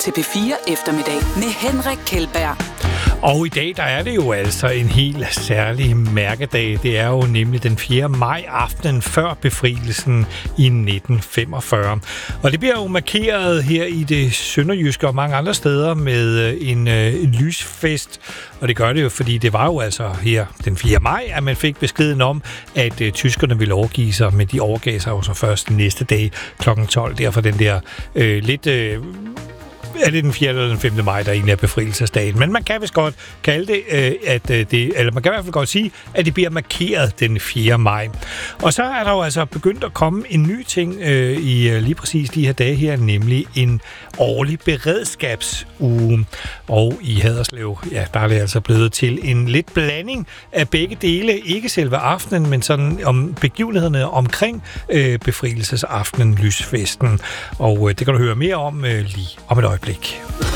til P4 Eftermiddag med Henrik Kjeldberg. Og i dag, der er det jo altså en helt særlig mærkedag. Det er jo nemlig den 4. maj, aftenen før befrielsen i 1945. Og det bliver jo markeret her i det sønderjyske og mange andre steder med en lysfest. Og det gør det jo, fordi det var jo altså her den 4. maj, at man fik beskeden om, at tyskerne ville overgive sig, men de overgav sig jo så først næste dag kl. 12. Derfor den der er det den 4. eller den 5. maj, der egentlig er befrielsesdagen. Men man kan vist godt kalde det, eller man kan i hvert fald godt sige, at det bliver markeret den 4. maj. Og så er der jo altså begyndt at komme en ny ting i lige præcis de her dage her, nemlig en årlig beredskabsuge. Og i Haderslev, ja, der er det altså blevet til en lidt blanding af begge dele. Ikke selve aftenen, men sådan om begivenhederne omkring befrielsesaftenen, lysfesten. Og det kan du høre mere om lige om et øjeblik.